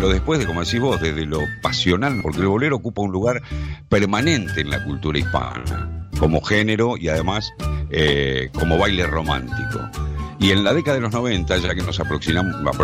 pero después de, como decís vos, desde lo pasional, porque el bolero ocupa un lugar permanente en la cultura hispana, como género y además como baile romántico. Y en la década de los 90, ya que nos aproximamos